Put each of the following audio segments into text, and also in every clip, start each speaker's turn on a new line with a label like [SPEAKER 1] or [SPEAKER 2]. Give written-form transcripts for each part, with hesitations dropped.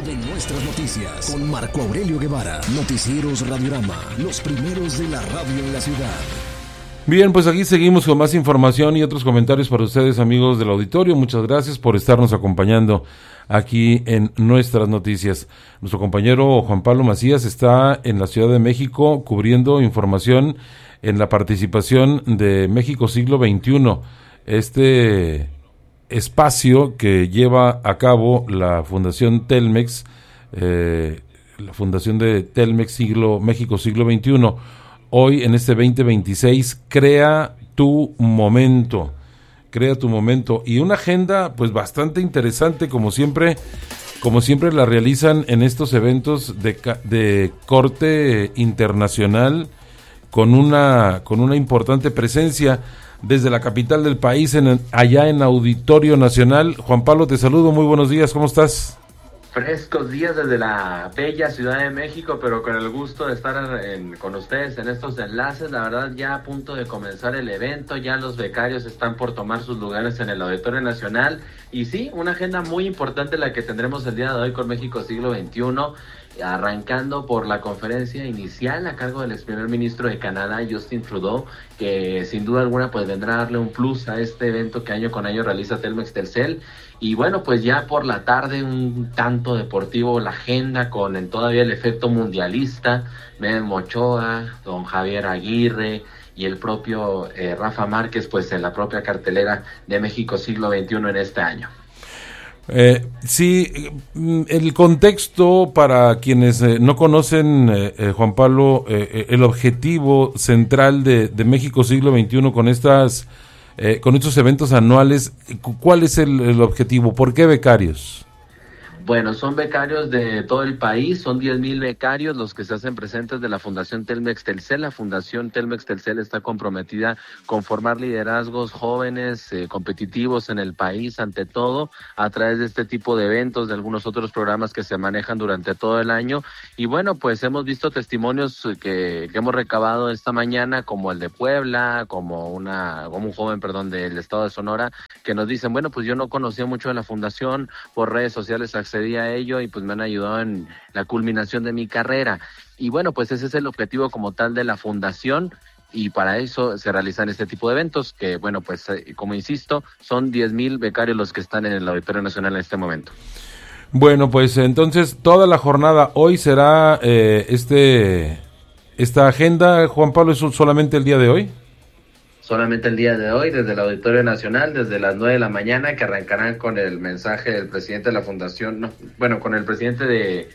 [SPEAKER 1] de nuestras noticias con Marco Aurelio Guevara. Noticieros Radiorama, los primeros de la radio en la ciudad.
[SPEAKER 2] Bien, pues aquí seguimos con más información y otros comentarios para ustedes, amigos del auditorio. Muchas gracias por estarnos acompañando aquí en nuestras noticias. Nuestro compañero Juan Pablo Macías está en la Ciudad de México cubriendo información en la participación de México Siglo XXI, este espacio que lleva a cabo la Fundación Telmex, la Fundación de Telmex México Siglo XXI. Hoy, en este 2026, crea tu momento, y una agenda pues bastante interesante, como siempre la realizan en estos eventos de corte internacional, con una importante presencia desde la capital del país, allá en Auditorio Nacional. Juan Pablo, te saludo, muy buenos días, ¿cómo estás?
[SPEAKER 3] Frescos días desde la bella Ciudad de México, pero con el gusto de estar con ustedes en estos enlaces. La verdad, ya a punto de comenzar el evento, ya los becarios están por tomar sus lugares en el Auditorio Nacional. Y sí, una agenda muy importante la que tendremos el día de hoy con México Siglo XXI, arrancando por la conferencia inicial a cargo del ex primer ministro de Canadá, Justin Trudeau, que sin duda alguna pues vendrá a darle un plus a este evento que año con año realiza Telmex Telcel. Y bueno, pues ya por la tarde un tanto deportivo, la agenda con todavía el efecto mundialista, Memo Ochoa, don Javier Aguirre y el propio Rafa Márquez, pues en la propia cartelera de México Siglo XXI en este año.
[SPEAKER 2] Sí, el contexto para quienes no conocen, Juan Pablo, el objetivo central de México Siglo XXI con estos eventos anuales, ¿cuál es el objetivo? ¿Por qué becarios?
[SPEAKER 3] Bueno, son becarios de todo el país, son 10,000 becarios los que se hacen presentes de la Fundación Telmex Telcel. La Fundación Telmex Telcel está comprometida con formar liderazgos jóvenes, competitivos en el país, ante todo, a través de este tipo de eventos, de algunos otros programas que se manejan durante todo el año. Y bueno, pues hemos visto testimonios que hemos recabado esta mañana, como el de Puebla, como un joven, del estado de Sonora, que nos dicen, bueno, pues yo no conocía mucho de la Fundación, por redes sociales accedí a ello y pues me han ayudado en la culminación de mi carrera. Y bueno, pues ese es el objetivo como tal de la fundación, y para eso se realizan este tipo de eventos que, bueno, pues como insisto, son 10,000 becarios los que están en el Auditorio Nacional en este momento.
[SPEAKER 2] Bueno, pues entonces toda la jornada hoy será esta agenda, Juan Pablo, ¿es solamente el día de hoy?
[SPEAKER 3] Solamente el día de hoy, desde el Auditorio Nacional, desde las 9 de la mañana, que arrancarán con el mensaje del presidente de la Fundación, con el presidente de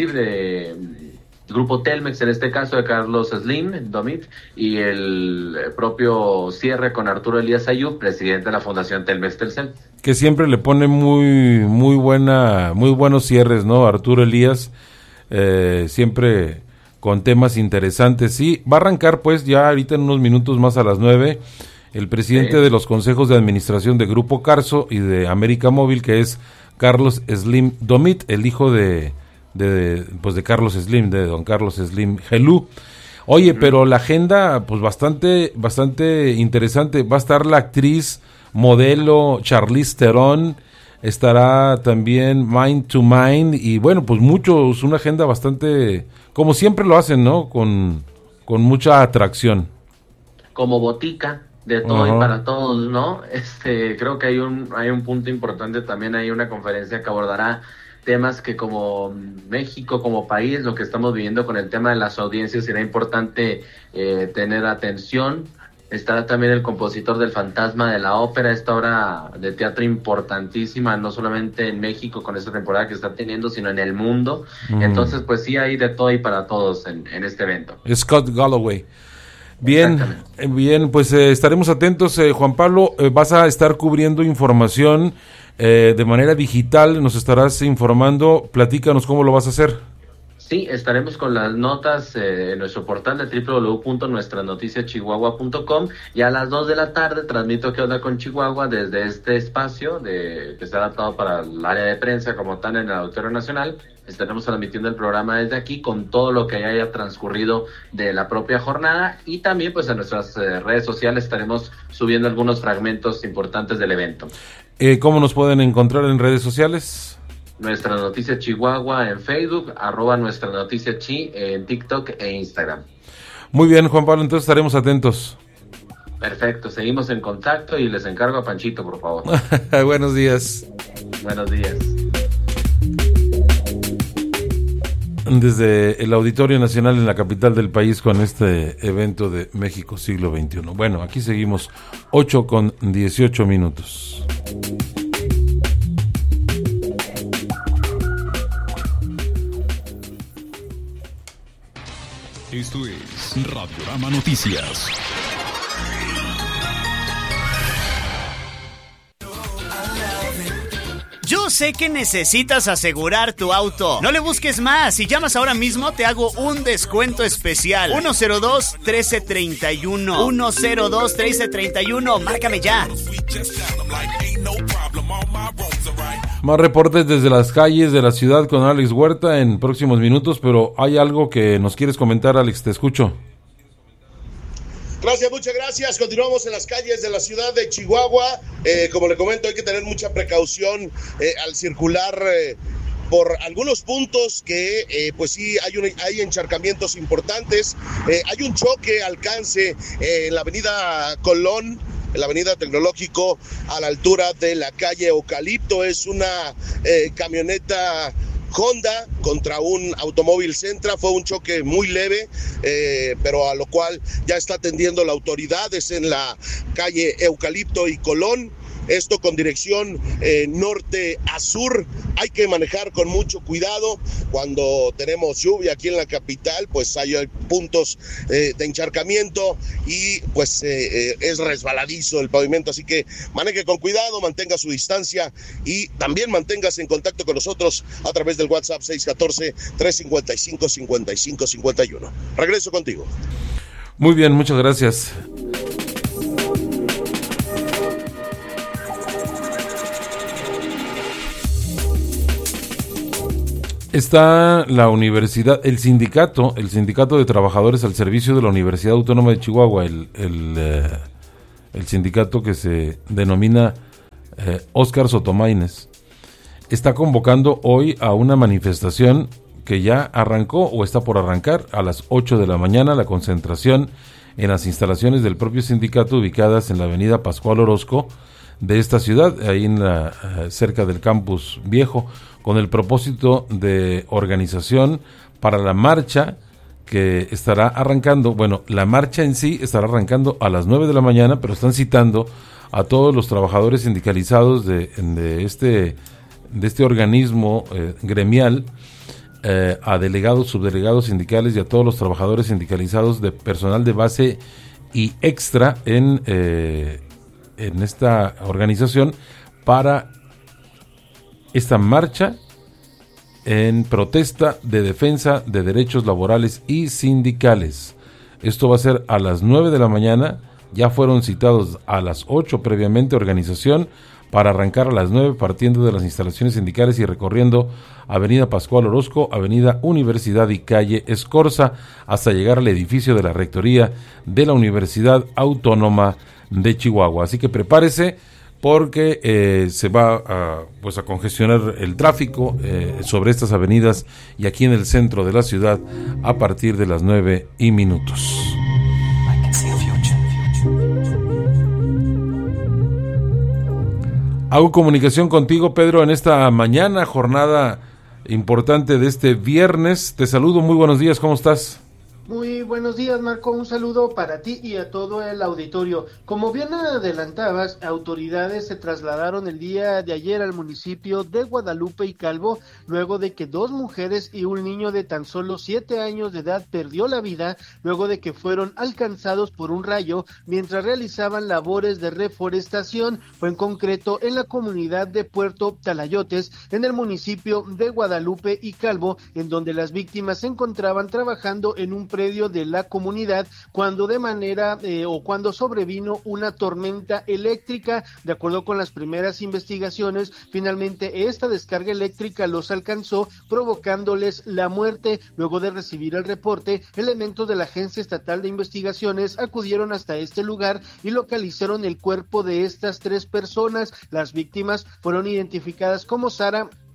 [SPEAKER 3] Grupo Telmex, en este caso de Carlos Slim Domit, y el propio cierre con Arturo Elías Ayub, presidente de la Fundación Telmex Telcel.
[SPEAKER 2] Que siempre le pone muy buenos cierres, ¿no? Arturo Elías, siempre con temas interesantes. Sí, va a arrancar pues ya ahorita en unos minutos más a las 9, el presidente de los consejos de administración de Grupo Carso y de América Móvil, que es Carlos Slim Domit, el hijo de Carlos Slim, de don Carlos Slim Gelú. Oye, pero la agenda pues bastante interesante. Va a estar la actriz modelo Charlize Theron, estará también Mind to Mind, y bueno, pues una agenda bastante, como siempre lo hacen, ¿no? Con mucha atracción.
[SPEAKER 3] Como botica de todo y para todos, ¿no? Creo que hay un punto importante también, hay una conferencia que abordará temas que como México, como país, lo que estamos viviendo con el tema de las audiencias, será importante tener atención. Estará también el compositor del Fantasma de la Ópera, esta obra de teatro importantísima, no solamente en México con esta temporada que está teniendo, sino en el mundo. Entonces, pues sí, hay de todo y para todos en este evento.
[SPEAKER 2] Scott Galloway. Bien, pues estaremos atentos. Juan Pablo, vas a estar cubriendo información de manera digital, nos estarás informando. Platícanos cómo lo vas a hacer.
[SPEAKER 3] Sí, estaremos con las notas en nuestro portal de www.nuestranoticiaschihuahua.com, y a las 2 de la tarde transmito ¿Qué onda con Chihuahua? Desde este espacio que está adaptado para el área de prensa como tal en el Auditorio Nacional. Estaremos transmitiendo el programa desde aquí con todo lo que haya transcurrido de la propia jornada, y también pues en nuestras redes sociales estaremos subiendo algunos fragmentos importantes del evento.
[SPEAKER 2] ¿Cómo nos pueden encontrar en redes sociales?
[SPEAKER 3] Nuestra Noticia Chihuahua en Facebook, @Nuestra Noticia Chi en TikTok e Instagram.
[SPEAKER 2] Muy bien, Juan Pablo, entonces estaremos atentos.
[SPEAKER 3] Perfecto, seguimos en contacto y les encargo a Panchito, por favor.
[SPEAKER 2] Buenos días.
[SPEAKER 3] Buenos días.
[SPEAKER 2] Desde el Auditorio Nacional en la capital del país con este evento de México Siglo XXI. Bueno, aquí seguimos 8:18.
[SPEAKER 1] Esto es Radiorama Noticias.
[SPEAKER 4] Yo sé que necesitas asegurar tu auto. No le busques más. Si llamas ahora mismo, te hago un descuento especial. 102-1331. 102-1331. Márcame ya.
[SPEAKER 2] Más reportes desde las calles de la ciudad con Alex Huerta en próximos minutos, pero hay algo que nos quieres comentar, Alex, te escucho.
[SPEAKER 5] Gracias, muchas gracias. Continuamos en las calles de la ciudad de Chihuahua. Como le comento, hay que tener mucha precaución al circular por algunos puntos que pues sí hay encharcamientos importantes. Hay un choque alcance en la avenida Colón, en la avenida Tecnológico, a la altura de la calle Eucalipto. Es una camioneta Honda contra un automóvil Sentra. Fue un choque muy leve, pero a lo cual ya está atendiendo la autoridad. Es en la calle Eucalipto y Colón. Esto con dirección norte a sur. Hay que manejar con mucho cuidado. Cuando tenemos lluvia aquí en la capital, pues hay puntos de encharcamiento y pues es resbaladizo el pavimento. Así que maneje con cuidado, mantenga su distancia y también manténgase en contacto con nosotros a través del WhatsApp 614-355-5551. Regreso contigo.
[SPEAKER 2] Muy bien, muchas gracias. Está la universidad, el sindicato de trabajadores al servicio de la Universidad Autónoma de Chihuahua, el sindicato que se denomina Óscar Sotomaines, está convocando hoy a una manifestación que ya arrancó o está por arrancar a las 8 de la mañana, la concentración en las instalaciones del propio sindicato ubicadas en la avenida Pascual Orozco de esta ciudad, ahí en cerca del campus viejo, con el propósito de organización para la marcha que estará arrancando. Bueno, la marcha en sí estará arrancando a las 9 de la mañana, pero están citando a todos los trabajadores sindicalizados de este organismo gremial, a delegados, subdelegados sindicales y a todos los trabajadores sindicalizados de personal de base y extra en esta organización para esta marcha en protesta de defensa de derechos laborales y sindicales. Esto va a ser a las 9 de la mañana, ya fueron citados a las 8 previamente organización para arrancar a las 9 partiendo de las instalaciones sindicales y recorriendo Avenida Pascual Orozco, Avenida Universidad y Calle Escorza hasta llegar al edificio de la Rectoría de la Universidad Autónoma de Chihuahua. Así que prepárese porque se va a congestionar el tráfico sobre estas avenidas y aquí en el centro de la ciudad a partir de las 9:00. Hago comunicación contigo, Pedro, en esta mañana, jornada importante de este viernes. Te saludo, muy buenos días, ¿cómo estás?
[SPEAKER 6] Muy buenos días, Marco, un saludo para ti y a todo el auditorio. Como bien adelantabas, autoridades se trasladaron el día de ayer al municipio de Guadalupe y Calvo, luego de que 2 mujeres y un niño de tan solo 7 años de edad perdió la vida, luego de que fueron alcanzados por un rayo mientras realizaban labores de reforestación, fue en concreto en la comunidad de Puerto Talayotes, en el municipio de Guadalupe y Calvo, en donde las víctimas se encontraban trabajando en un predio de la comunidad cuando cuando sobrevino una tormenta eléctrica. De acuerdo con las primeras investigaciones, finalmente esta descarga eléctrica los alcanzó, provocándoles la muerte. Luego de recibir el reporte, elementos de la Agencia Estatal de Investigaciones acudieron hasta este lugar y localizaron el cuerpo de estas 3 personas. Las víctimas fueron identificadas como Sara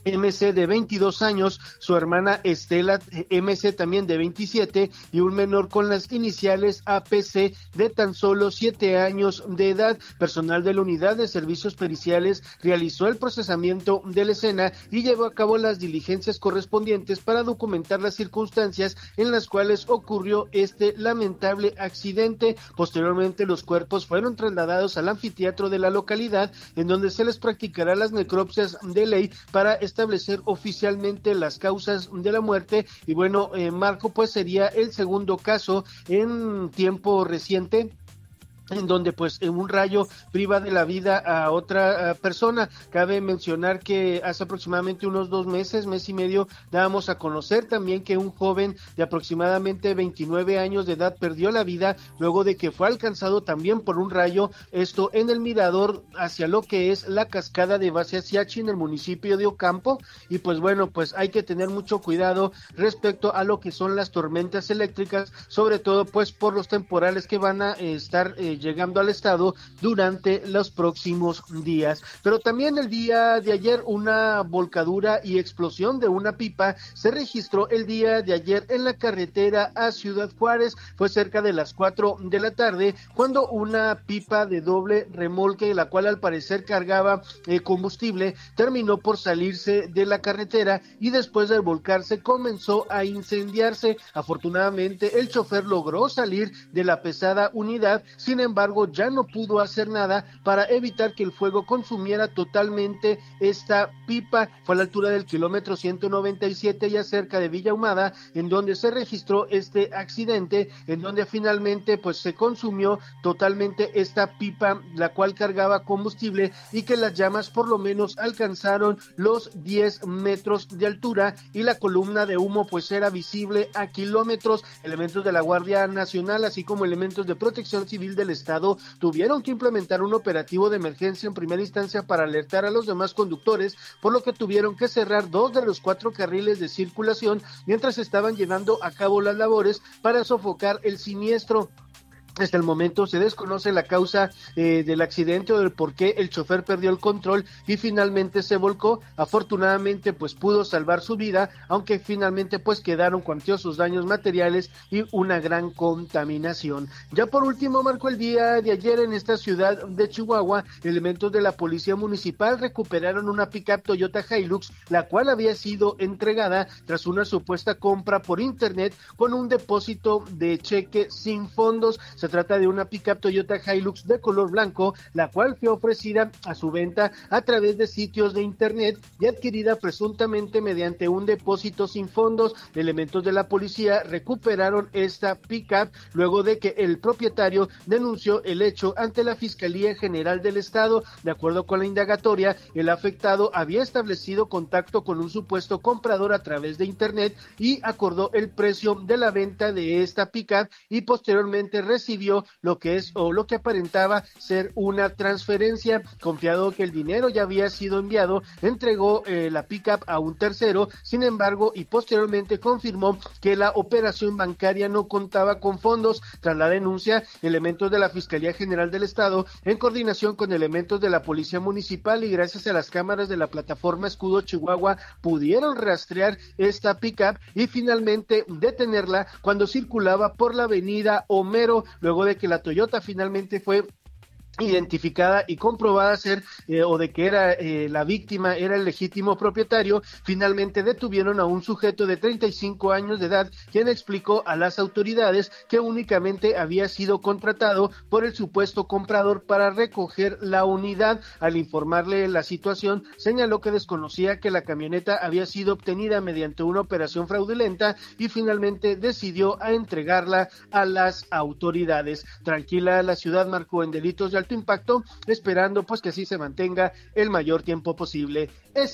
[SPEAKER 6] MC de 22 años, su hermana Estela MC también de 27 y un menor con las iniciales APC de tan solo 7 años de edad. Personal de la Unidad de Servicios Periciales realizó el procesamiento de la escena y llevó a cabo las diligencias correspondientes para documentar las circunstancias en las cuales ocurrió este lamentable accidente. Posteriormente, los cuerpos fueron trasladados al anfiteatro de la localidad, en donde se les practicará las necropsias de ley para establecer oficialmente las causas de la muerte. Y bueno, Marco, pues sería el segundo caso en tiempo reciente en donde pues un rayo priva de la vida a otra persona. Cabe mencionar que hace aproximadamente unos 2 meses, mes y medio, dábamos a conocer también que un joven de aproximadamente 29 años de edad perdió la vida luego de que fue alcanzado también por un rayo, esto en el mirador hacia lo que es la cascada de Basiasiachi en el municipio de Ocampo. Y pues bueno, pues hay que tener mucho cuidado respecto a lo que son las tormentas eléctricas, sobre todo pues por los temporales que van a estar llegando al estado durante los próximos días. Pero también el día de ayer una volcadura y explosión de una pipa se registró el día de ayer en la carretera a Ciudad Juárez. Fue cerca de las 4 de la tarde cuando una pipa de doble remolque, la cual al parecer cargaba combustible, terminó por salirse de la carretera y después de volcarse comenzó a incendiarse. Afortunadamente el chofer logró salir de la pesada unidad, sin embargo ya no pudo hacer nada para evitar que el fuego consumiera totalmente esta pipa. Fue a la altura del kilómetro 197, ya cerca de Villa Ahumada, en donde se registró este accidente, en donde finalmente pues se consumió totalmente esta pipa, la cual cargaba combustible, y que las llamas por lo menos alcanzaron los 10 metros de altura y la columna de humo pues era visible a kilómetros. Elementos de la Guardia Nacional, así como elementos de Protección Civil del Estado, tuvieron que implementar un operativo de emergencia en primera instancia para alertar a los demás conductores, por lo que tuvieron que cerrar 2 de los 4 carriles de circulación mientras estaban llevando a cabo las labores para sofocar el siniestro. Hasta el momento se desconoce la causa del accidente o del por qué el chofer perdió el control y finalmente se volcó. Afortunadamente pues pudo salvar su vida, aunque finalmente pues quedaron cuantiosos daños materiales y una gran contaminación. Ya por último, Marco, el día de ayer en esta ciudad de Chihuahua, elementos de la policía municipal recuperaron una pickup Toyota Hilux, la cual había sido entregada tras una supuesta compra por internet con un depósito de cheque sin fondos. Se trata de una pickup Toyota Hilux de color blanco, la cual fue ofrecida a su venta a través de sitios de internet y adquirida presuntamente mediante un depósito sin fondos. Elementos de la policía recuperaron esta pickup luego de que el propietario denunció el hecho ante la Fiscalía General del Estado. De acuerdo con la indagatoria, el afectado había establecido contacto con un supuesto comprador a través de internet y acordó el precio de la venta de esta pickup y posteriormente recibió lo que es o lo que aparentaba ser una transferencia. Confiado que el dinero ya había sido enviado, entregó la pickup a un tercero. Sin embargo, y posteriormente confirmó que la operación bancaria no contaba con fondos. Tras la denuncia, elementos de la Fiscalía General del Estado, en coordinación con elementos de la Policía Municipal y gracias a las cámaras de la plataforma Escudo Chihuahua, pudieron rastrear esta pickup y finalmente detenerla cuando circulaba por la avenida Homero, luego de que la Toyota finalmente fue identificada y comprobada ser o de que era la víctima era el legítimo propietario. Finalmente detuvieron a un sujeto de 35 años de edad, quien explicó a las autoridades que únicamente había sido contratado por el supuesto comprador para recoger la unidad. Al informarle la situación, señaló que desconocía que la camioneta había sido obtenida mediante una operación fraudulenta y finalmente decidió a entregarla a las autoridades. Tranquila la ciudad, Marco, en delitos de alto impacto, esperando pues que así se mantenga el mayor tiempo posible.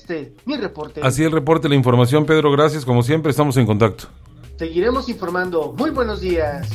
[SPEAKER 6] Mi reporte.
[SPEAKER 2] Así el reporte, la información, Pedro, gracias, como siempre, estamos en contacto.
[SPEAKER 6] Seguiremos informando. Muy buenos días.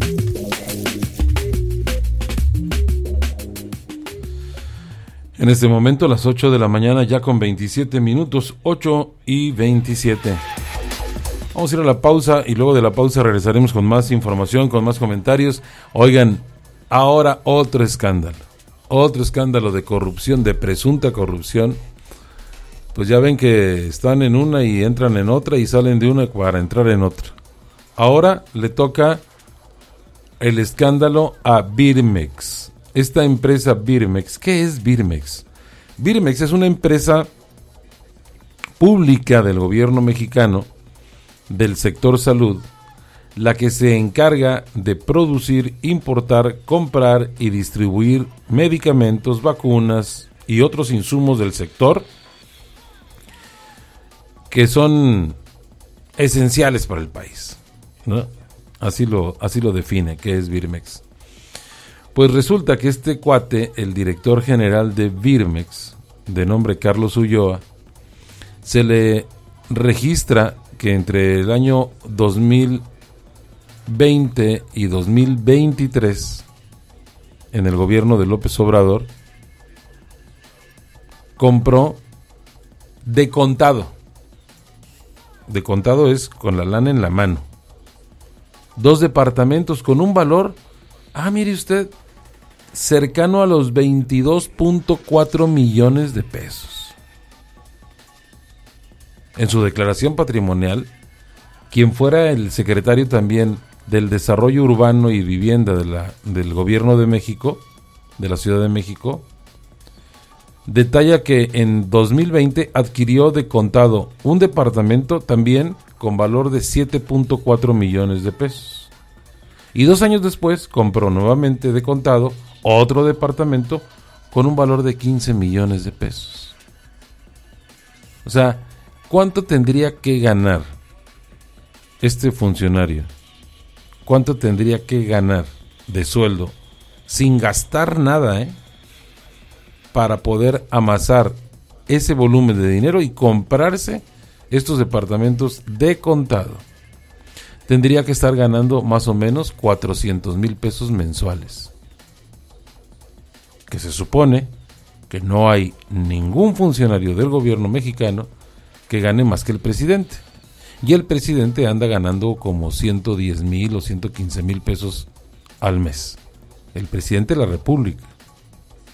[SPEAKER 2] En este momento, las 8 de la mañana, ya con 27 minutos, 8:27. Vamos a ir a la pausa y luego de la pausa regresaremos con más información, con más comentarios. Oigan, ahora otro escándalo de corrupción, de presunta corrupción, pues ya ven que están en una y entran en otra y salen de una para entrar en otra. Ahora le toca el escándalo a Birmex. Esta empresa Birmex, ¿qué es Birmex? Birmex es una empresa pública del gobierno mexicano del sector salud, la que se encarga de producir, importar, comprar y distribuir medicamentos, vacunas y otros insumos del sector que son esenciales para el país, ¿no? Así lo define, ¿qué es Birmex? Pues resulta que este cuate, el director general de Birmex, de nombre Carlos Ulloa, se le registra que entre el año 2020 y 2023, en el gobierno de López Obrador, compró de contado es con la lana en la mano, 2 departamentos con un valor, mire usted, cercano a los 22.4 millones de pesos. En su declaración patrimonial, quien fuera el secretario también del Desarrollo Urbano y Vivienda del Gobierno de México, de la Ciudad de México, detalla que en 2020 adquirió de contado un departamento también con valor de 7.4 millones de pesos. Y 2 años después compró nuevamente de contado otro departamento con un valor de 15 millones de pesos. O sea, ¿cuánto tendría que ganar este funcionario? ¿Cuánto tendría que ganar de sueldo sin gastar nada, para poder amasar ese volumen de dinero y comprarse estos departamentos de contado? Tendría que estar ganando más o menos 400,000 pesos mensuales, que se supone que no hay ningún funcionario del gobierno mexicano que gane más que el presidente, y el presidente anda ganando como 110,000 o 115,000 pesos al mes, el presidente de la República.